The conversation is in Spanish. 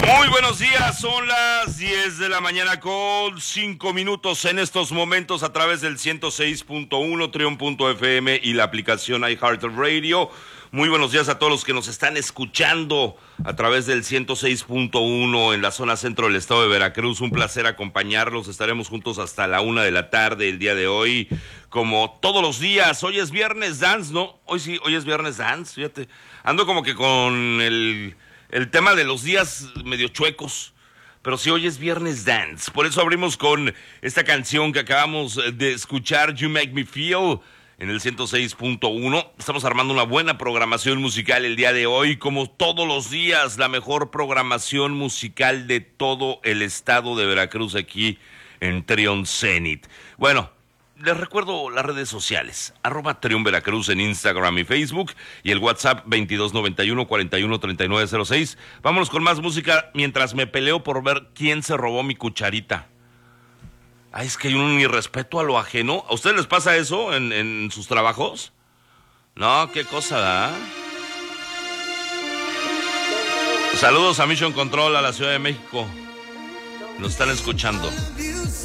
Muy buenos días, son las 10 de la mañana con 5 minutos en estos momentos a través del 106.1, Trion.fm y la aplicación iHeartRadio. Muy buenos días a todos los que nos están escuchando a través del 106.1 en la zona centro del estado de Veracruz. Un placer acompañarlos, estaremos juntos hasta la 1 de la tarde el día de hoy, como todos los días. Hoy es Viernes Dance, ¿no? Hoy es Viernes Dance, fíjate. Ando como que con el tema de los días medio chuecos, pero sí, hoy es Viernes Dance. Por eso abrimos con esta canción que acabamos de escuchar, You Make Me Feel, en el 106.1. Estamos armando una buena programación musical el día de hoy, como todos los días, la mejor programación musical de todo el estado de Veracruz aquí en Trion Zenith. Bueno, les recuerdo las redes sociales, @TrionVeracruz en Instagram y Facebook, y el WhatsApp 2291-413906. Vámonos con más música mientras me peleo por ver quién se robó mi cucharita. Ay, es que hay un irrespeto a lo ajeno. ¿A ustedes les pasa eso en sus trabajos? No, qué cosa, ¿verdad? Saludos a Mission Control, a la Ciudad de México. Nos están escuchando.